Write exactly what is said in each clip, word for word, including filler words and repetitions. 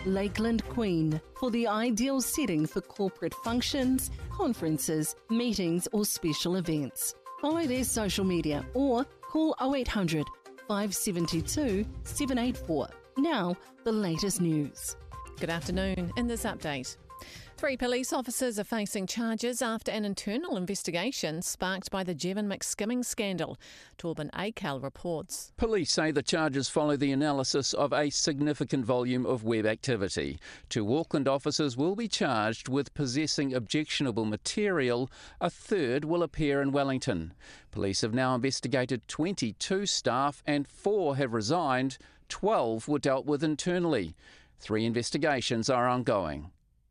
Lakeland Queen for the ideal setting for corporate functions, conferences, meetings or special events. Follow their social media or call oh eight hundred, five seven two, seven eight four. Now, the latest news. Good afternoon. In this update, three police officers are facing charges after an internal investigation sparked by the Jevon McSkimming scandal. Torben Akel reports. Police say the charges follow the analysis of a significant volume of web activity. Two Auckland officers will be charged with possessing objectionable material. A third will appear in Wellington. Police have now investigated twenty-two staff and four have resigned. twelve were dealt with internally. Three investigations are ongoing.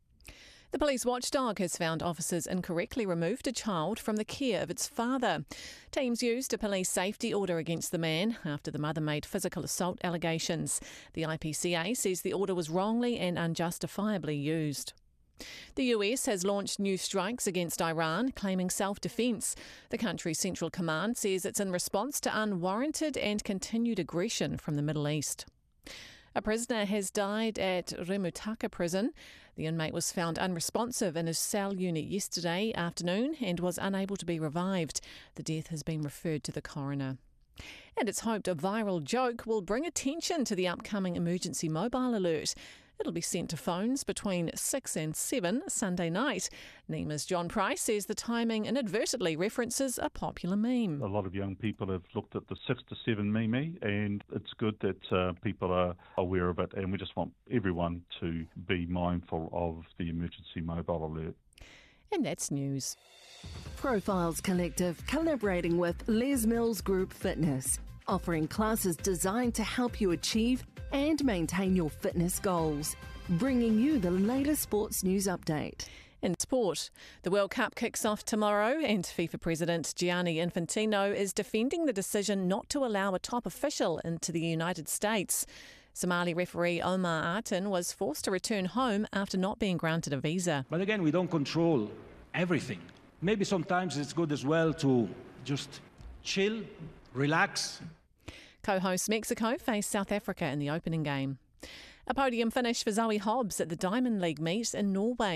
The police watchdog has found officers incorrectly removed a child from the care of its father. Teams used a police safety order against the man after the mother made physical assault allegations. The I P C A says the order was wrongly and unjustifiably used. The U S has launched new strikes against Iran, claiming self-defence. The country's Central Command says it's in response to unwarranted and continued aggression from the Middle East. A prisoner has died at Remutaka prison. The inmate was found unresponsive in his cell unit yesterday afternoon and was unable to be revived. The death has been referred to the coroner. And it's hoped a viral joke will bring attention to the upcoming emergency mobile alert. It'll be sent to phones between six and seven Sunday night. NEMA's John Price says the timing inadvertently references a popular meme. A lot of young people have looked at the six to seven meme, and it's good that uh, people are aware of it, and we just want everyone to be mindful of the emergency mobile alert. And that's news. Profiles Collective collaborating with Les Mills Group Fitness, offering classes designed to help you achieve and maintain your fitness goals, bringing you the latest sports news update. In sport, the World Cup kicks off tomorrow and FIFA President Gianni Infantino is defending the decision not to allow a top official into the United States. Somali referee Omar Artin was forced to return home after not being granted a visa. But again, we don't control everything. Maybe sometimes it's good as well to just chill, relax. Co-host Mexico face South Africa in the opening game. A podium finish for Zoe Hobbs at the Diamond League meet in Norway.